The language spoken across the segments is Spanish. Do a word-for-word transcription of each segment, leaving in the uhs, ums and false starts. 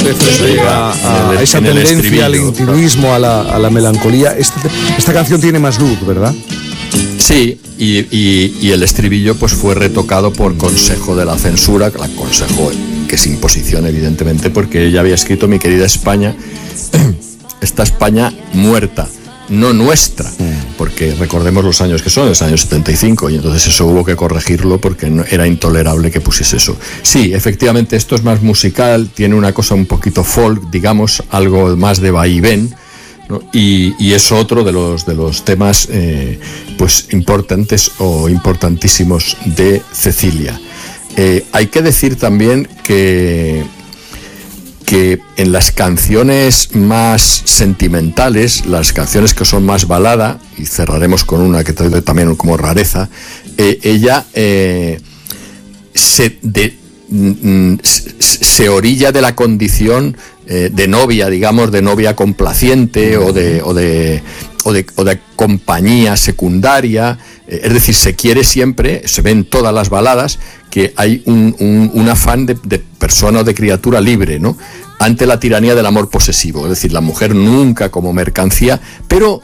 veces a, a, a esa tendencia al intimismo, a la, a la melancolía. Esta, esta canción tiene más luz, ¿verdad? Sí, y, y, y el estribillo pues fue retocado por consejo de la censura, que la consejo que es imposición evidentemente, porque ella había escrito Mi querida España, esta España muerta, no nuestra, porque recordemos los años que son, los años setenta y cinco, y entonces eso hubo que corregirlo porque no, era intolerable que pusiese eso. Sí, efectivamente esto es más musical, tiene una cosa un poquito folk, digamos, algo más de vaivén, ¿no? Y, y es otro de los, de los temas eh, pues importantes o importantísimos de Cecilia. Eh, hay que decir también que que en las canciones más sentimentales, las canciones que son más balada, y cerraremos con una que trae también como rareza, eh, ella eh, se, de, mm, se orilla de la condición eh, de novia, digamos, de novia complaciente o de, o de, o de, o de compañía secundaria, eh, es decir, se quiere siempre, se ve en todas las baladas, que hay un, un, un afán de, de persona o de criatura libre, ¿no?, ante la tiranía del amor posesivo, es decir, la mujer nunca como mercancía, pero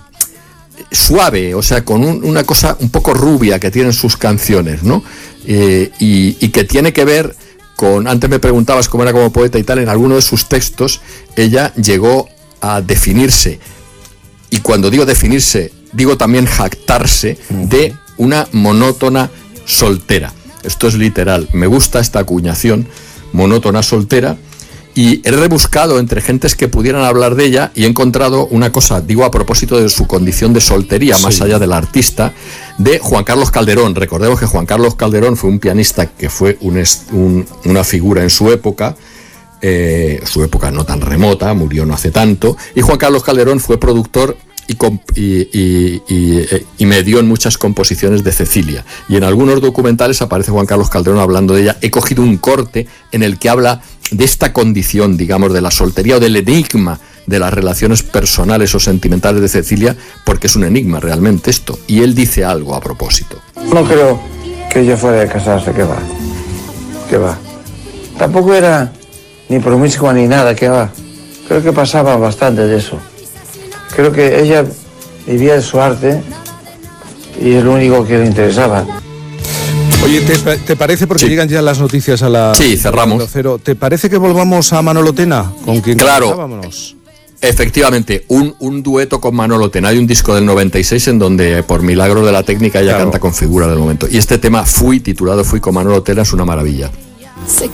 suave, o sea, con un, una cosa un poco rubia que tienen sus canciones, ¿no? Eh, y, y que tiene que ver con, antes me preguntabas cómo era como poeta y tal, en alguno de sus textos ella llegó a definirse, y cuando digo definirse, digo también jactarse de una monótona soltera. Esto es literal, me gusta esta acuñación, monótona soltera, y he rebuscado entre gentes que pudieran hablar de ella y he encontrado una cosa, digo a propósito de su condición de soltería, sí, más allá del artista, de Juan Carlos Calderón. Recordemos que Juan Carlos Calderón fue un pianista que fue un, un, una figura en su época, eh, su época no tan remota, murió no hace tanto, y Juan Carlos Calderón fue productor Y, y, y, y, y me dio en muchas composiciones de Cecilia, y en algunos documentales aparece Juan Carlos Calderón hablando de ella. He cogido un corte en el que habla de esta condición, digamos, de la soltería o del enigma de las relaciones personales o sentimentales de Cecilia, porque es un enigma realmente esto, y él dice algo a propósito. No creo que ella fuera de casarse, que va, que va. Tampoco era ni promiscua ni nada, que va. Creo que pasaba bastante de eso. Creo que ella vivía de su arte y es lo único que le interesaba. Oye, ¿te, te parece, porque sí, llegan ya las noticias a la... Sí, cerramos. Cero, ¿te parece que volvamos a Manolo Tena? Con quien claro, efectivamente, un, un dueto con Manolo Tena. Hay un disco del noventa y seis en donde, por milagro de la técnica, ella claro. canta con figura del momento. Y este tema, Fui, titulado Fui con Manolo Tena, es una maravilla.